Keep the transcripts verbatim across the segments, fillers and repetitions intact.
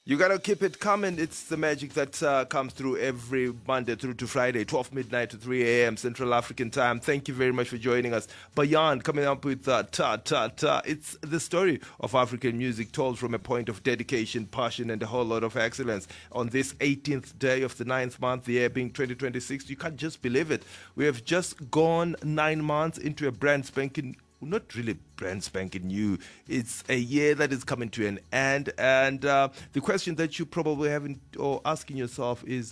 You got to keep it coming. It's the magic that uh, comes through every Monday through to Friday, twelve midnight to three a.m. Central African time. Thank you very much for joining us. Bayan coming up with uh, Ta Ta Ta. It's the story of African music told from a point of dedication, passion, and a whole lot of excellence. On this eighteenth day of the ninth month, the year being twenty twenty-six, you can't just believe it. We have just gone nine months into a brand spanking not really brand spanking new. It's a year that is coming to an end. And uh, the question that you probably haven't or asking yourself is,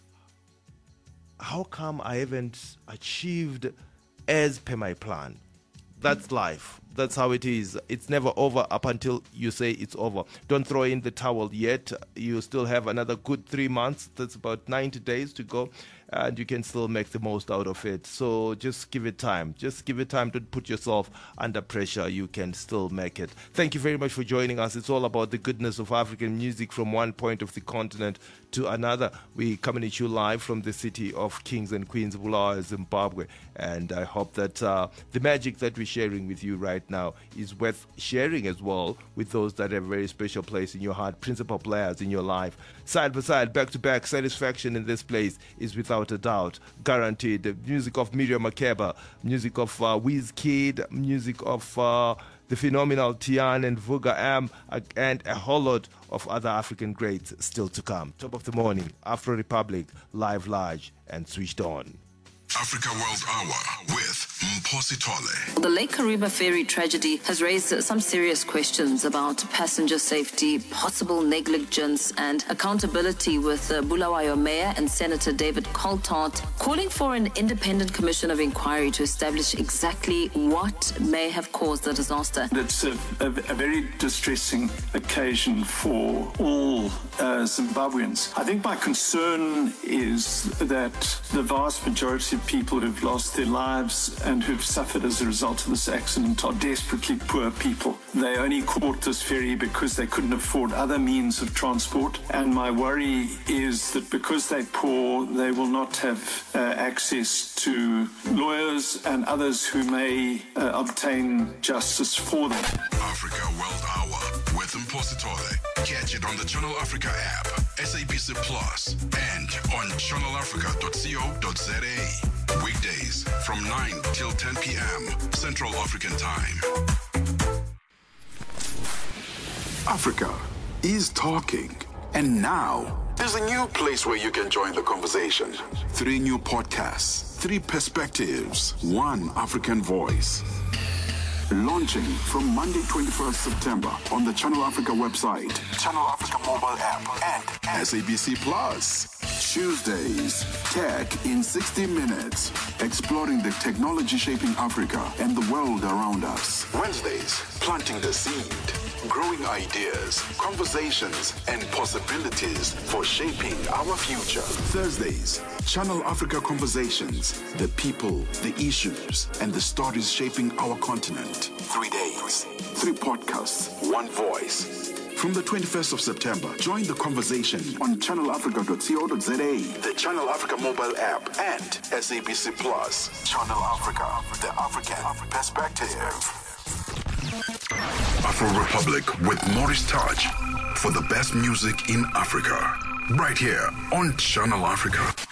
how come I haven't achieved as per my plan? That's life. That's how it is. It's never over up until you say it's over. Don't throw in the towel yet. You still have another good three months. That's about ninety days to go. And you can still make the most out of it. So just give it time. Just give it time. Don't put yourself under pressure. You can still make it. Thank you very much for joining us. It's all about the goodness of African music from one point of the continent to another. We coming at you live from the city of Kings and Queens, Bulawayo, Zimbabwe. And I hope that uh, the magic that we're sharing with you right now is worth sharing as well with those that have a very special place in your heart, principal players in your life. Side by side, back to back, satisfaction in this place is without a doubt guaranteed. The music of Miriam Makeba, music of uh, Wizkid, music of uh, the phenomenal Tian and Vuga Am, uh, and a whole lot of other African greats still to come. Top of the morning, Afro Republic, live large and switched on. Africa World Hour with Mphosi Tole. The Lake Kariba ferry tragedy has raised some serious questions about passenger safety, possible negligence and accountability, with uh, Bulawayo Mayor and Senator David Coltart calling for an independent commission of inquiry to establish exactly what may have caused the disaster. It's a, a, a very distressing occasion for all uh, Zimbabweans. I think my concern is that the vast majority of people who've lost their lives and who've suffered as a result of this accident are desperately poor people. They only caught this ferry because they couldn't afford other means of transport, and my worry is that because they're poor, they will not have uh, access to lawyers and others who may uh, obtain justice for them. Africa World Hour with Mphosi Tole. Catch it on the Channel Africa app, S A B C Plus, and on channel africa dot co dot za. Weekdays from nine till ten p.m. Central African Time. Africa is talking. And now, there's a new place where you can join the conversation. Three new podcasts, three perspectives, one African voice. Launching from Monday, twenty-first September on the Channel Africa website, Channel Africa mobile app, and S A B C Plus. Tuesdays, Tech in sixty minutes, exploring the technology shaping Africa and the world around us. Wednesdays, planting the seed, growing ideas, conversations, and possibilities for shaping our future. Thursdays, Channel Africa Conversations, the people, the issues, and the stories shaping our continent. Three days, three podcasts, one voice. From the twenty-first of September, join the conversation on channel africa dot co dot za, the Channel Africa mobile app, and S A B C Plus. Channel Africa, the African perspective. Afro Republic with Maurice Touch for the best music in Africa. Right here on Channel Africa.